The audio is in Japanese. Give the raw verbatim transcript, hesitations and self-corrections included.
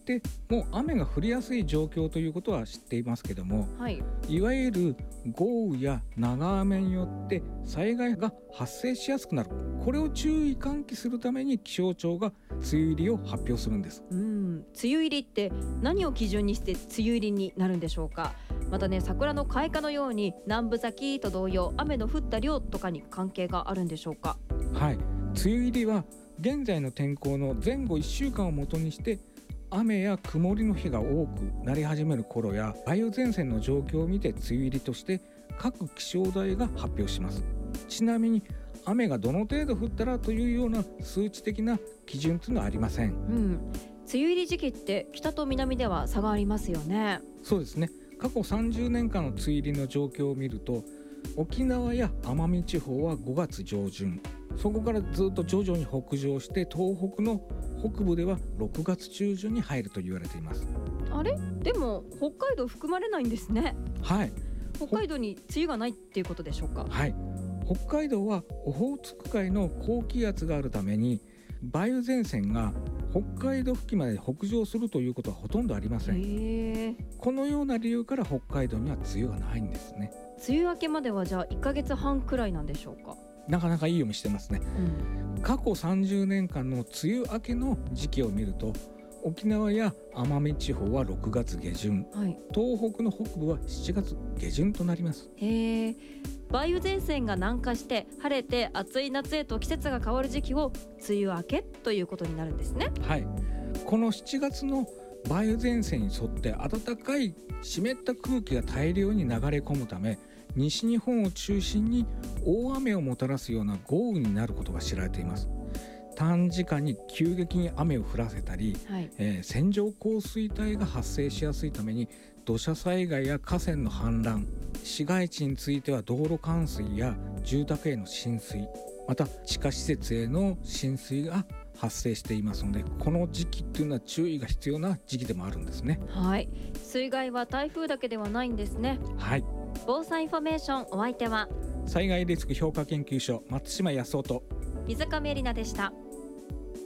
てもう雨が降りやすい状況ということは知っていますけども、 はい、 いわゆる豪雨や長雨によって災害が発生しやすくなる、これを注意喚起するために気象庁が梅雨入りを発表するんです。 うん、梅雨入りって何を基準にして梅雨入りになるんでしょうか。またね、桜の開花のように南部咲きと同様雨の降った量とかに関係があるんでしょうか。 はい、梅雨入りは現在の天候の前後いっしゅうかんをもとにして雨や曇りの日が多くなり始める頃や梅雨前線の状況を見て梅雨入りとして各気象台が発表します。ちなみに雨がどの程度降ったらというような数値的な基準というのはありません。 うん、梅雨入り時期って北と南では差がありますよね。 そうですね。過去さんじゅうねんかんの梅雨入りの状況を見ると、沖縄や奄美地方はごがつ上旬、そこからずっと徐々に北上して東北の北部ではろくがつ中旬に入ると言われています。 あれ、でも北海道含まれないんですね。 はい、 北海道に梅雨がないっていうことでしょうか。 はい、北海道はオホーツク海の高気圧があるために梅雨前線が北海道付近まで北上するということはほとんどありません。 へー、 このような理由から北海道には梅雨がないんですね。 梅雨明けまではじゃあいっかげつはんくらいなんでしょうか。 なかなかいい読みしてますね。 うん、 過去さんじゅうねんかんの梅雨明けの時期を見ると、沖縄や奄美地方はろくがつげじゅん、 はい、 東北の北部はしちがつげじゅんとなります。 へー、梅雨前線が南下して晴れて暑い夏へと季節が変わる時期を梅雨明けということになるんですね。 はい、このしちがつの梅雨前線に沿って暖かい湿った空気が大量に流れ込むため、西日本を中心に大雨をもたらすような豪雨になることが知られています。短時間に急激に雨を降らせたり、 はい、 えー、線状降水帯が発生しやすいために土砂災害や河川の氾濫、市街地については道路冠水や住宅への浸水、また地下施設への浸水が発生していますので、この時期というのは注意が必要な時期でもあるんですね。 はい、水害は台風だけではないんですね。 はい、 防災インフォメーション、お相手は災害リスク評価研究所松島康夫と水上里奈でした。